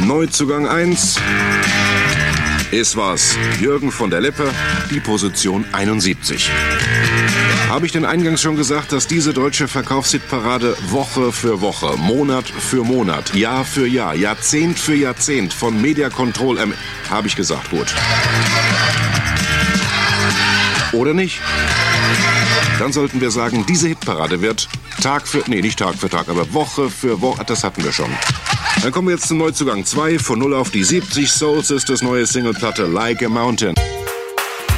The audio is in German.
Neuzugang 1 ist was. Jürgen von der Lippe, die Position 71. Habe ich denn eingangs schon gesagt, dass diese deutsche Verkaufshitparade Woche für Woche, Monat für Monat, Jahr für Jahr, Jahrzehnt für Jahrzehnt von Media Control habe ich gesagt, gut. Oder nicht? Dann sollten wir sagen, diese Hitparade wird nicht Tag für Tag, aber Woche für Woche, das hatten wir schon. Dann kommen wir jetzt zum Neuzugang 2, von 0 auf die 70, Soul Sisters neue Singleplatte Like a Mountain.